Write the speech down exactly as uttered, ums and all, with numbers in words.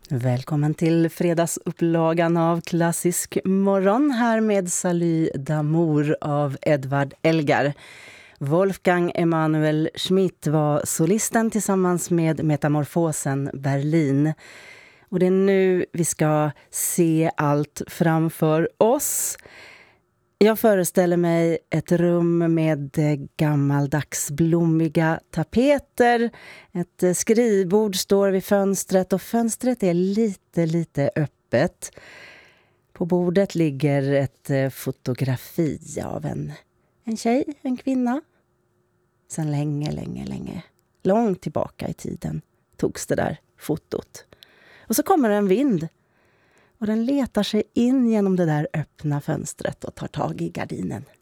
Välkommen till fredagsupplagan av Klassisk morgon här med Salut d'amour av Edvard Elgar. Wolfgang Emanuel Schmidt var solisten tillsammans med Metamorfosen Berlin. Och det är nu vi ska se allt framför oss. Jag föreställer mig ett rum med gammaldags blommiga tapeter. Ett skrivbord står vid fönstret och fönstret är lite, lite öppet. På bordet ligger ett fotografi av en, en tjej, en kvinna. Sen länge, länge, länge, långt tillbaka i tiden togs det där fotot. Och så kommer en vind. Och den letar sig in genom det där öppna fönstret och tar tag i gardinen.